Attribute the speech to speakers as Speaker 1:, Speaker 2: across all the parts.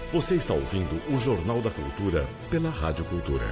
Speaker 1: Você está ouvindo o Jornal da Cultura pela Rádio Cultura.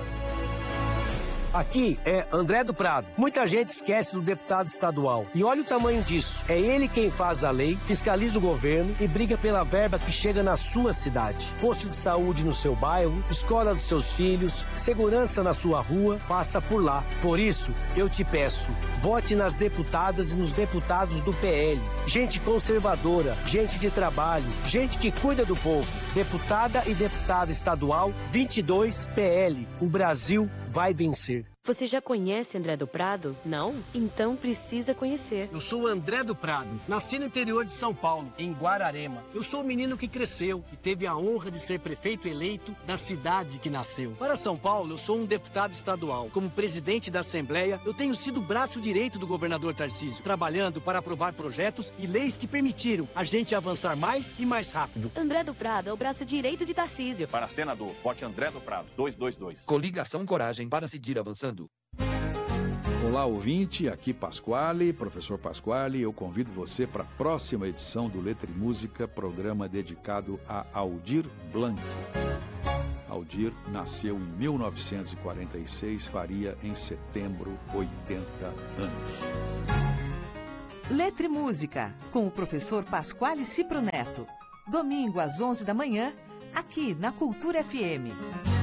Speaker 2: Aqui é André do Prado. Muita gente esquece do deputado estadual. E olha o tamanho disso. É ele quem faz a lei, fiscaliza o governo e briga pela verba que chega na sua cidade. Posto de saúde no seu bairro, escola dos seus filhos, segurança na sua rua, passa por lá. Por isso, eu te peço, vote nas deputadas e nos deputados do PL. Gente conservadora, gente de trabalho, gente que cuida do povo. Deputada e deputada estadual 22 PL. O Brasil vai vencer.
Speaker 3: Você já conhece André do Prado? Não? Então precisa conhecer.
Speaker 2: Eu sou o André do Prado. Nasci no interior de São Paulo, em Guararema. Eu sou o menino que cresceu e teve a honra de ser prefeito eleito da cidade que nasceu. Para São Paulo, eu sou um deputado estadual. Como presidente da Assembleia, eu tenho sido o braço direito do governador Tarcísio, trabalhando para aprovar projetos e leis que permitiram a gente avançar mais e mais rápido.
Speaker 3: André do Prado é o braço direito de Tarcísio.
Speaker 4: Para senador, vote André do Prado, 222.
Speaker 5: Coligação Coragem para seguir avançando.
Speaker 6: Olá, ouvinte, aqui Pasquale, professor Pasquale. Eu convido você para a próxima edição do Letra e Música, programa dedicado a Aldir Blanc. Aldir nasceu em 1946, faria em setembro 80 anos.
Speaker 7: Letra e Música, com o professor Pasquale Cipro Neto. Domingo às 11 da manhã, aqui na Cultura FM.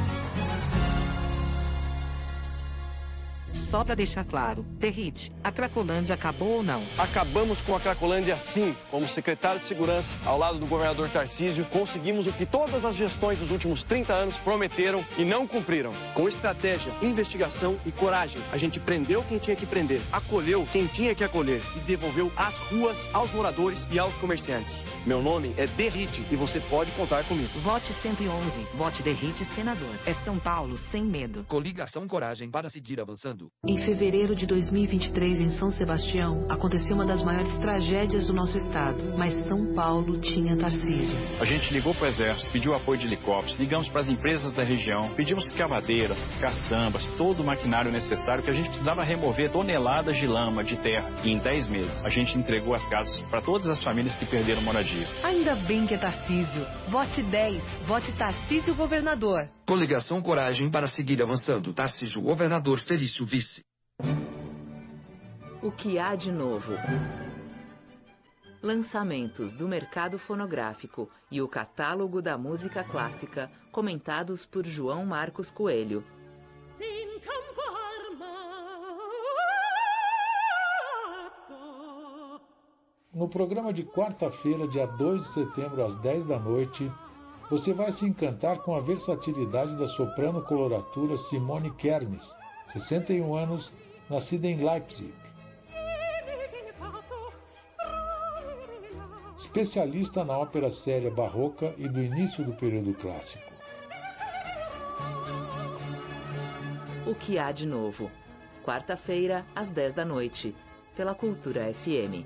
Speaker 8: Só para deixar claro, Derrite, a Cracolândia acabou ou não?
Speaker 9: Acabamos com a Cracolândia sim. Como secretário de Segurança, ao lado do governador Tarcísio, conseguimos o que todas as gestões dos últimos 30 anos prometeram e não cumpriram. Com estratégia, investigação e coragem, a gente prendeu quem tinha que prender, acolheu quem tinha que acolher e devolveu as ruas aos moradores e aos comerciantes. Meu nome é Derrite e você pode contar comigo.
Speaker 8: Vote 111, vote Derrite senador. É São Paulo sem medo.
Speaker 5: Coligação Coragem para seguir avançando.
Speaker 10: Em fevereiro de 2023, em São Sebastião, aconteceu uma das maiores tragédias do nosso estado. Mas São Paulo tinha Tarcísio.
Speaker 4: A gente ligou para o Exército, pediu apoio de helicópteros, ligamos para as empresas da região, pedimos escavadeiras, caçambas, todo o maquinário necessário que a gente precisava remover toneladas de lama, de terra. E em 10 meses, a gente entregou as casas para todas as famílias que perderam moradia.
Speaker 10: Ainda bem que é Tarcísio. Vote 10. Vote Tarcísio governador.
Speaker 5: Coligação Coragem para seguir avançando. Tarcísio governador, Felício vice.
Speaker 11: O que há de novo? Lançamentos do mercado fonográfico e o catálogo da música clássica, comentados por João Marcos Coelho.
Speaker 12: No programa de quarta-feira, dia 2 de setembro, às 10 da noite, você vai se encantar com a versatilidade da soprano coloratura Simone Kermes, 61 anos, nascida em Leipzig. Especialista na ópera séria barroca e do início do período clássico.
Speaker 11: O que há de novo? Quarta-feira, às 10 da noite, pela Cultura FM.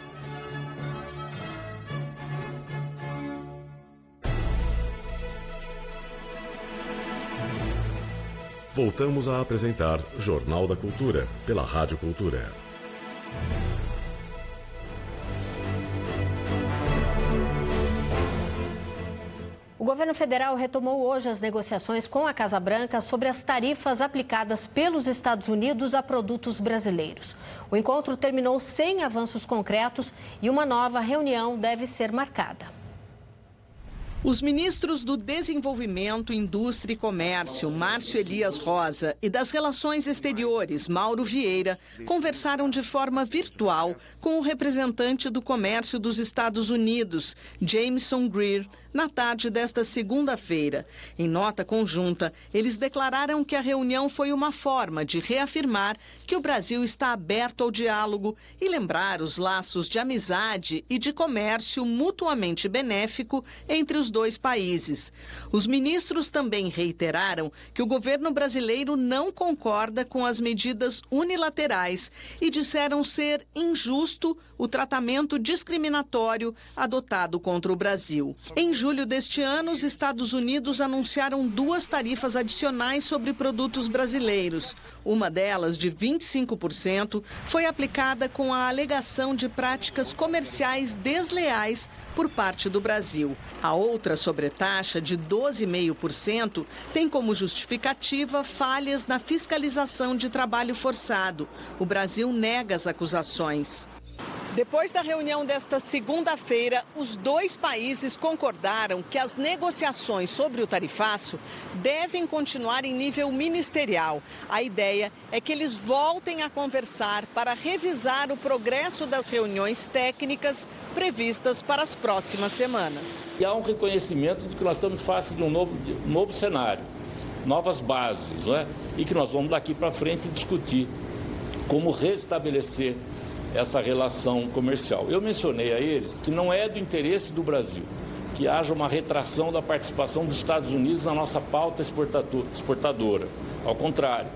Speaker 1: Voltamos a apresentar Jornal da Cultura, pela Rádio Cultura.
Speaker 13: O governo federal retomou hoje as negociações com a Casa Branca sobre as tarifas aplicadas pelos Estados Unidos a produtos brasileiros. O encontro terminou sem avanços concretos e uma nova reunião deve ser marcada.
Speaker 14: Os ministros do Desenvolvimento, Indústria e Comércio, Márcio Elias Rosa, e das Relações Exteriores, Mauro Vieira, conversaram de forma virtual com o representante do Comércio dos Estados Unidos, Jameson Greer, na tarde desta segunda-feira. Em nota conjunta, eles declararam que a reunião foi uma forma de reafirmar que o Brasil está aberto ao diálogo e lembrar os laços de amizade e de comércio mutuamente benéfico entre os dois países. Os ministros também reiteraram que o governo brasileiro não concorda com as medidas unilaterais e disseram ser injusto o tratamento discriminatório adotado contra o Brasil. Em julho deste ano, os Estados Unidos anunciaram 2 tarifas adicionais sobre produtos brasileiros. Uma delas, de 25%, foi aplicada com a alegação de práticas comerciais desleais por parte do Brasil. A outra outra sobretaxa de 12,5% tem como justificativa falhas na fiscalização de trabalho forçado. O Brasil nega as acusações. Depois da reunião desta segunda-feira, os dois países concordaram que as negociações sobre o tarifaço devem continuar em nível ministerial. A ideia é que eles voltem a conversar para revisar o progresso das reuniões técnicas previstas para as próximas semanas.
Speaker 15: E há um reconhecimento de que nós estamos face de um novo cenário, novas bases, não é? E que nós vamos daqui para frente discutir como restabelecer essa relação comercial. Eu mencionei a eles que não é do interesse do Brasil que haja uma retração da participação dos Estados Unidos na nossa pauta exportadora. Ao contrário,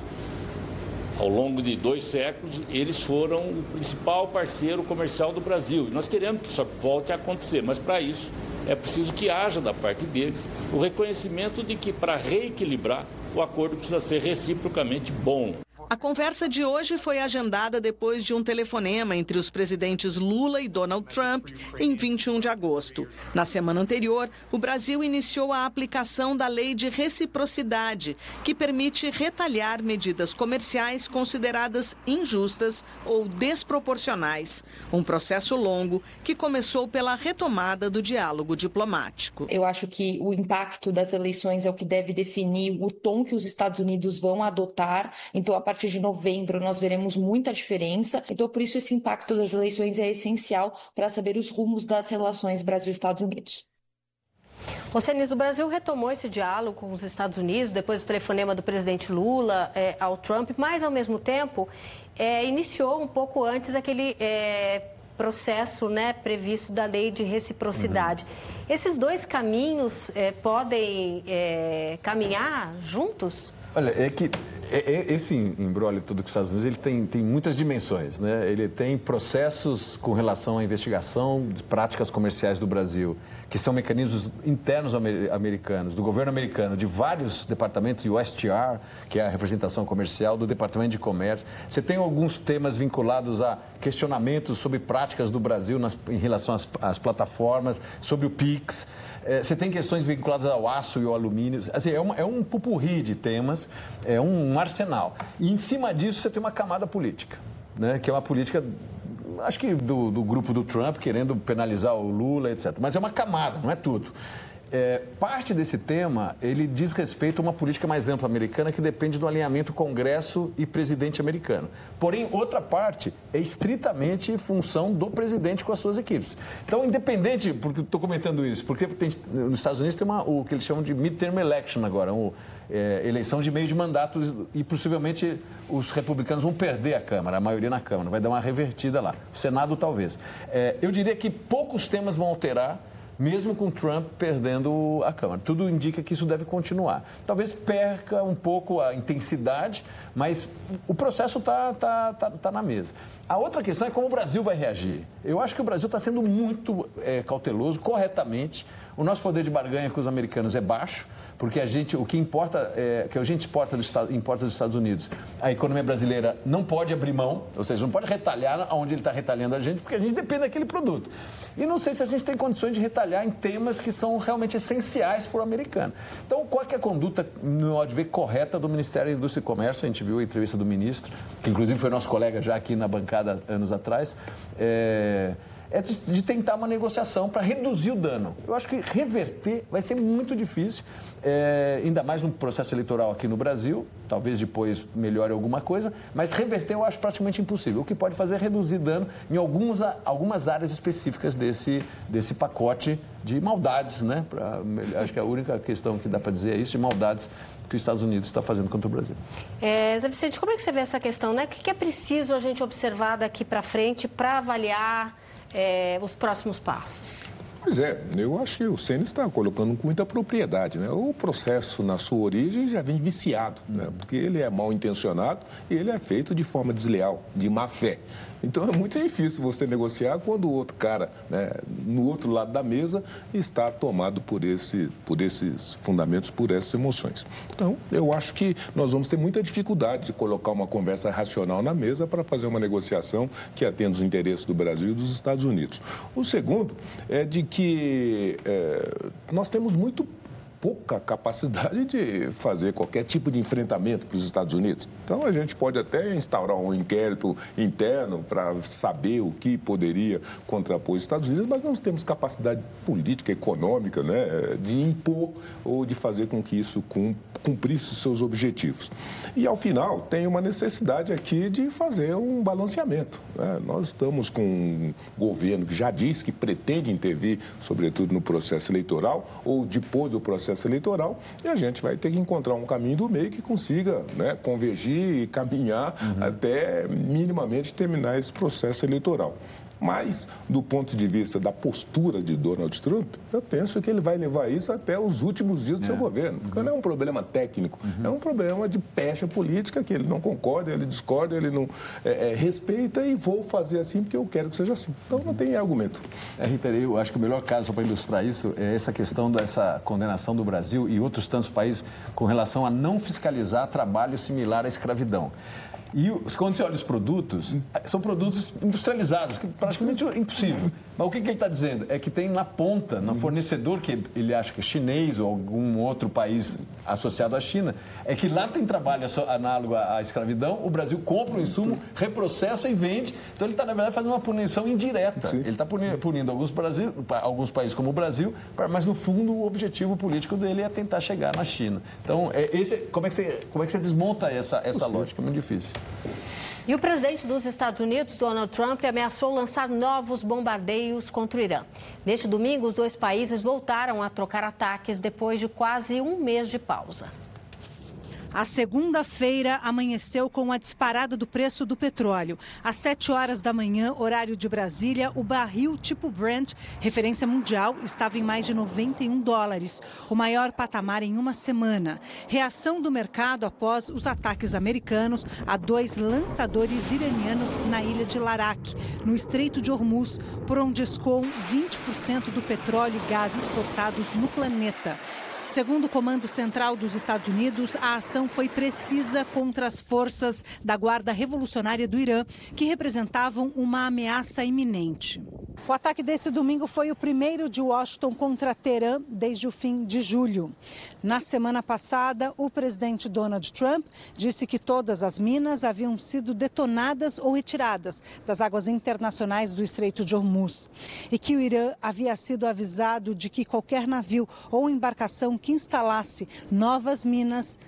Speaker 15: ao longo de 2 séculos, eles foram o principal parceiro comercial do Brasil. E nós queremos que isso volte a acontecer, mas para isso é preciso que haja da parte deles o reconhecimento de que, para reequilibrar, o acordo precisa ser reciprocamente bom.
Speaker 14: A conversa de hoje foi agendada depois de um telefonema entre os presidentes Lula e Donald Trump em 21 de agosto. Na semana anterior, o Brasil iniciou a aplicação da Lei de Reciprocidade, que permite retalhar medidas comerciais consideradas injustas ou desproporcionais. Um processo longo que começou pela retomada do diálogo diplomático.
Speaker 16: Eu acho que o impacto das eleições é o que deve definir o tom que os Estados Unidos vão adotar. Então, a partir de novembro, nós veremos muita diferença. Então, por isso, esse impacto das eleições é essencial para saber os rumos das relações Brasil-Estados Unidos.
Speaker 13: Oceanis, o Brasil retomou esse diálogo com os Estados Unidos depois do telefonema do presidente Lula ao Trump, mas, ao mesmo tempo, iniciou um pouco antes aquele processo previsto da lei de reciprocidade. Esses dois caminhos podem caminhar juntos?
Speaker 17: Olha, é que esse imbróglio todo com os Estados Unidos, ele tem muitas dimensões, né? Ele tem processos com relação à investigação de práticas comerciais do Brasil, que são mecanismos internos americanos, do governo americano, de vários departamentos, do USTR, que é a representação comercial, do Departamento de Comércio. Você tem alguns temas vinculados a questionamentos sobre práticas do Brasil em relação às plataformas, sobre o PIX. Você tem questões vinculadas ao aço e ao alumínio. Assim, é um pupurri de temas, é um arsenal. E, em cima disso, você tem uma camada política, né? Que é uma política, acho que do grupo do Trump, querendo penalizar o Lula, etc. Mas é uma camada, não é tudo. Parte desse tema, ele diz respeito a uma política mais ampla americana que depende do alinhamento Congresso e presidente americano. Porém, outra parte é estritamente função do presidente com as suas equipes. Então, independente, porque estou comentando isso, porque nos Estados Unidos tem o que eles chamam de midterm election agora, eleição de meio de mandato, e possivelmente os republicanos vão perder a Câmara, a maioria na Câmara, vai dar uma revertida lá. O Senado, talvez. Eu diria que poucos temas vão alterar, mesmo com Trump perdendo a Câmara. Tudo indica que isso deve continuar. Talvez perca um pouco a intensidade, mas o processo está na mesa. A outra questão é como o Brasil vai reagir. Eu acho que o Brasil está sendo muito cauteloso, corretamente. O nosso poder de barganha com os americanos é baixo, porque o que importa que a gente importa dos Estados Unidos. A economia brasileira não pode abrir mão, ou seja, não pode retalhar onde ele está retalhando a gente, porque a gente depende daquele produto. E não sei se a gente tem condições de retalhar em temas que são realmente essenciais para o americano. Então, qual que é a conduta, no modo de ver, correta do Ministério da Indústria e Comércio? A gente viu a entrevista do ministro, que inclusive foi nosso colega já aqui na bancada anos atrás, de tentar uma negociação para reduzir o dano. Eu acho que reverter vai ser muito difícil, ainda mais no processo eleitoral aqui no Brasil, talvez depois melhore alguma coisa, mas reverter eu acho praticamente impossível. O que pode fazer é reduzir dano em algumas áreas específicas desse pacote de maldades, né? Acho que a única questão que dá para dizer é isso, de maldades que os Estados Unidos está fazendo contra o Brasil.
Speaker 13: Zé Vicente, como é que você vê essa questão, né? O que é preciso a gente observar daqui para frente para avaliar os próximos passos?
Speaker 18: Pois é, eu acho que o Ceni está colocando com muita propriedade, né? O processo, na sua origem, já vem viciado, né? Porque ele é mal intencionado e ele é feito de forma desleal, de má fé. Então, é muito difícil você negociar quando o outro cara, né, no outro lado da mesa, está tomado por esses fundamentos, por essas emoções. Então, eu acho que nós vamos ter muita dificuldade de colocar uma conversa racional na mesa para fazer uma negociação que atenda os interesses do Brasil e dos Estados Unidos. O segundo é de que nós temos muito pouca capacidade de fazer qualquer tipo de enfrentamento para os Estados Unidos. Então, a gente pode até instaurar um inquérito interno para saber o que poderia contrapor os Estados Unidos, mas não temos capacidade política, econômica, né, de impor ou de fazer com que isso cumprisse seus objetivos. E, ao final, tem uma necessidade aqui de fazer um balanceamento, né? Nós estamos com um governo que já diz que pretende intervir, sobretudo no processo eleitoral ou depois do processo eleitoral, e a gente vai ter que encontrar um caminho do meio que consiga, né, convergir e caminhar até minimamente terminar esse processo eleitoral. Mas, do ponto de vista da postura de Donald Trump, eu penso que ele vai levar isso até os últimos dias do seu governo. Porque não é um problema técnico, é um problema de pecha política, que ele não concorda, ele discorda, ele não respeita e vou fazer assim porque eu quero que seja assim. Então, não tem argumento.
Speaker 17: Rita, eu acho que o melhor caso para ilustrar isso é essa questão dessa condenação do Brasil e outros tantos países com relação a não fiscalizar trabalho similar à escravidão. E quando você olha os produtos, são produtos industrializados, que praticamente é impossível. Mas o que ele está dizendo? É que tem na ponta, no fornecedor, que ele acha que é chinês ou algum outro país associado à China, é que lá tem trabalho análogo à escravidão, o Brasil compra o insumo, reprocessa e vende. Então ele está, na verdade, fazendo uma punição indireta. Sim. Ele está punindo alguns países como o Brasil, mas no fundo o objetivo político dele é tentar chegar na China. Então, como é que você desmonta essa lógica? É muito difícil.
Speaker 13: E o presidente dos Estados Unidos, Donald Trump, ameaçou lançar novos bombardeios contra o Irã. Neste domingo, os dois países voltaram a trocar ataques depois de quase um mês de pausa.
Speaker 19: A segunda-feira amanheceu com a disparada do preço do petróleo. Às 7 horas da manhã, horário de Brasília, o barril tipo Brent, referência mundial, estava em mais de $91, o maior patamar em uma semana. Reação do mercado após os ataques americanos a 2 lançadores iranianos na ilha de Larak, no Estreito de Hormuz, por onde escoam 20% do petróleo e gás exportados no planeta. Segundo o Comando Central dos Estados Unidos, a ação foi precisa contra as forças da Guarda Revolucionária do Irã, que representavam uma ameaça iminente. O ataque desse domingo foi o primeiro de Washington contra Teherã desde o fim de julho. Na semana passada, o presidente Donald Trump disse que todas as minas haviam sido detonadas ou retiradas das águas internacionais do Estreito de Hormuz e que o Irã havia sido avisado de que qualquer navio ou embarcação que instalasse novas minas